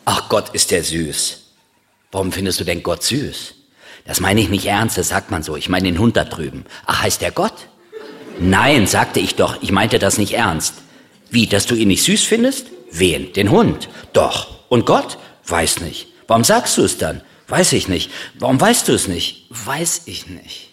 Ach, Gott ist der süß. Warum findest du denn Gott süß? Das meine ich nicht ernst, das sagt man so. Ich meine den Hund da drüben. Ach, heißt der Gott? Nein, sagte ich doch, ich meinte das nicht ernst. Wie, dass du ihn nicht süß findest? Wen? Den Hund? Doch. Und Gott? Weiß nicht. Warum sagst du es dann? Weiß ich nicht. Warum weißt du es nicht? Weiß ich nicht.